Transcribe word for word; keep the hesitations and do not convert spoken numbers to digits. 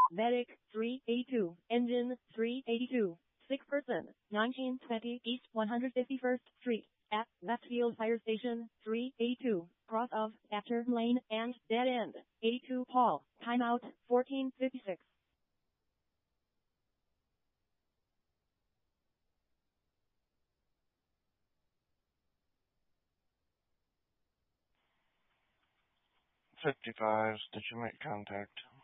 Medic three eighty-two, Engine three eighty-two, sick person, nineteen twenty East one hundred fifty-first Street, at Westfield Fire Station, three eighty-two, cross of After Lane and Dead End, eighty-two Paul, timeout, fourteen fifty-six. fifty-five, did you make contact?